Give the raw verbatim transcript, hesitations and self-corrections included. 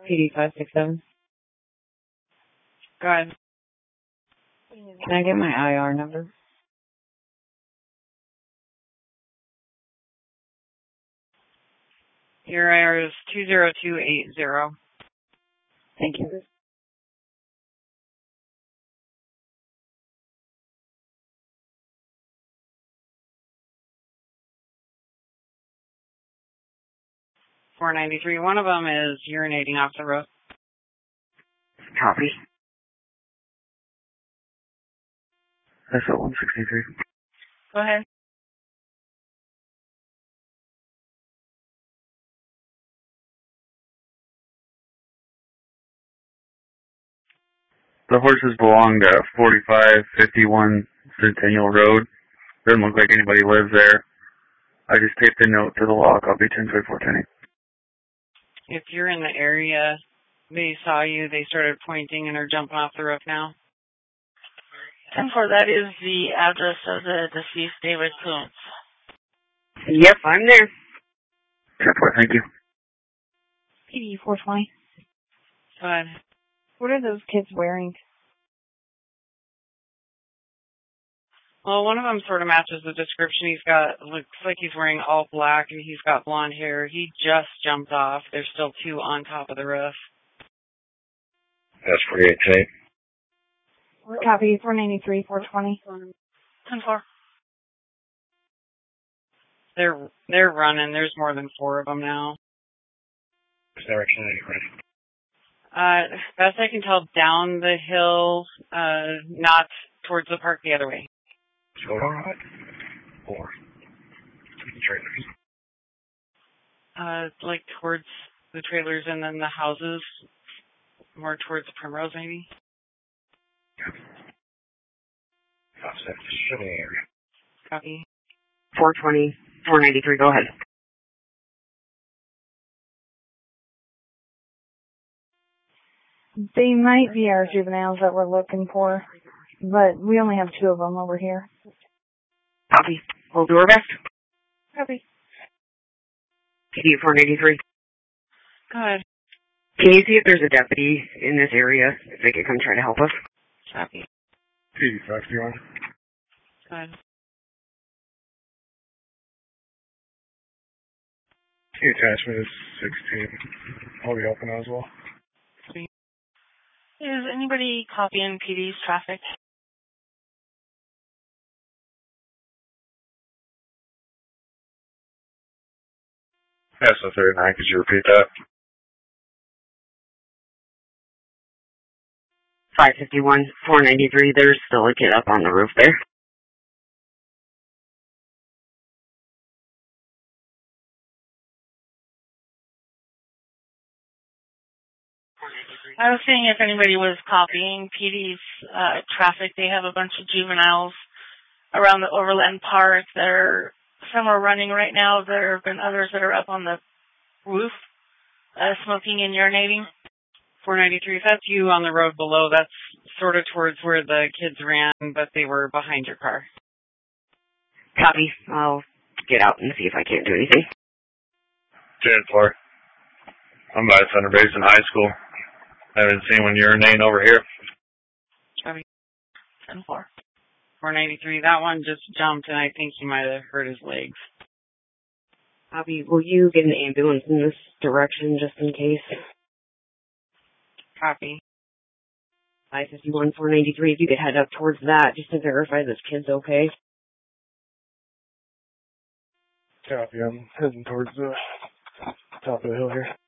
P D five six seven. Go ahead. Can I get my I R number? Your I R is two zero two eight zero. Thank you. four ninety-three. One of them is urinating off the roof. Copy. S O one sixty-three. Go ahead. The horses belong to forty-five fifty-one Centennial Road. Doesn't look like anybody lives there. I just taped a note to the log. I'll be ten twenty-four ten. If you're in the area, they saw you, they started pointing and are jumping off the roof now. ten four, that is the address of the deceased David Koontz. Yep, I'm there. ten four, thank you. P D four twenty. Go ahead. What are those kids wearing? Well, one of them sort of matches the description. He's got, looks like he's wearing all black and he's got blonde hair. He just jumped off. There's still two on top of the roof. That's forty-eight ten. Copy, four ninety-three, four twenty. ten four. They're, they're running. There's more than four of them now. Which direction are you running? Uh, best I can tell, down the hill, uh, not towards the park, the other way. So, all right. Or trailers. Uh, like towards the trailers and then the houses, more towards Primrose, maybe. Offset, show me the area. Copy. four twenty, four ninety-three, go ahead. They might be our juveniles that we're looking for, but we only have two of them over here. Copy. We'll do our best. Copy. P D four ninety-three. Go ahead. Can you see if there's a deputy in this area, if they could come try to help us? Copy. P D five fifty-one. Go ahead. The attachment is sixteen. I'll be open as well. Is anybody copying P D's traffic? S O thirty-nine, could you repeat that? five fifty-one, four ninety-three, there's still a kid up on the roof there. I was seeing if anybody was copying P D's uh, traffic. They have a bunch of juveniles around the Overland Park. They're, some are running right now. There have been others that are up on the roof uh, smoking and urinating. four ninety-three, if that's you on the road below, that's sort of towards where the kids ran, but they were behind your car. Copy. I'll get out and see if I can't do anything. ten four. I'm by Thunder Basin High School. Haven't seen one urinating over here. Copy. ten four. four ninety-three, that one just jumped, and I think he might have hurt his legs. Copy. Will you get an ambulance in this direction just in case? Copy. five fifty-one, four ninety-three, if you could head up towards that just to verify this kid's okay. Copy. I'm heading towards the top of the hill here.